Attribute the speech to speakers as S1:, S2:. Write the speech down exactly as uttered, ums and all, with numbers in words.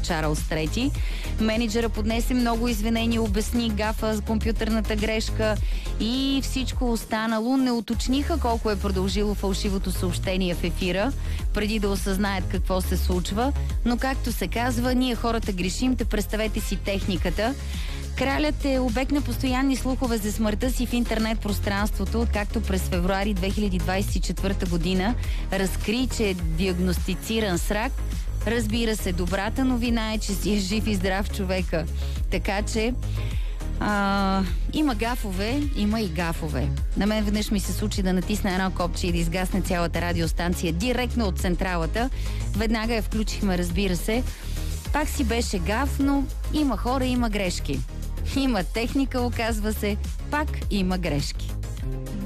S1: от Чарлз трети. Менеджера поднесе много извинения, обясни гафа, компютърната грешка и всичко останало. Не уточниха колко е продължило фалшивото съобщение в ефира, преди да осъзнаят какво се случва. Но както се казва, ние хората грешим, те представете си техниката. Кралят е обект на постоянни слухове за смъртта си в интернет пространството, откакто през февруари две хиляди двадесет и четвърта година разкри, че е диагностициран с рак. Разбира се, добрата новина е, че си е жив и здрав човека. Така че а, има гафове, има и гафове. На мен веднъж ми се случи да натисна едно копче и да изгасне цялата радиостанция директно от централата. Веднага я включихме, разбира се. Пак си беше гаф, но има хора, има грешки. Има техника, оказва се, пак има грешки.